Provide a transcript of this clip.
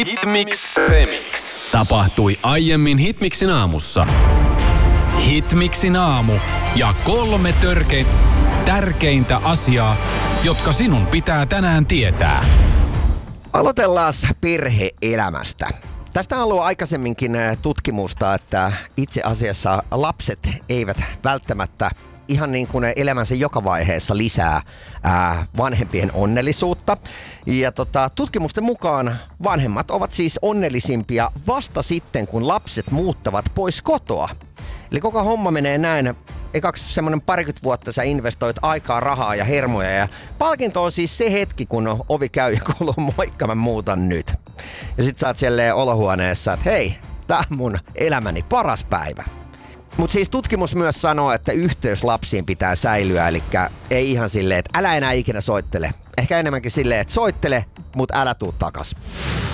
Hitmix Remix. Tapahtui aiemmin Hitmixin aamussa. Hitmixin aamu ja 3 tärkeintä asiaa, jotka sinun pitää tänään tietää. Aloitellaan perhe-elämästä. Tästä on ollut aikaisemminkin tutkimusta, että itse asiassa lapset eivät välttämättä ihan niin kuin elämänsä joka vaiheessa lisää vanhempien onnellisuutta. Ja tutkimusten mukaan vanhemmat ovat siis onnellisimpia vasta sitten, kun lapset muuttavat pois kotoa. Eli koko homma menee näin. Ekaksi semmoinen 20 vuotta sä investoit aikaa, rahaa ja hermoja ja palkinto on siis se hetki, kun ovi käy ja kuuluu moikka, mä muutan nyt. Ja sit sä oot siellä olohuoneessa, että hei, tää on mun elämäni paras päivä. Mut siis tutkimus myös sanoo, että yhteys lapsiin pitää säilyä, eli ei ihan silleen, että älä enää ikinä soittele. Ehkä enemmänkin silleen, että soittele, mut älä tuu takas.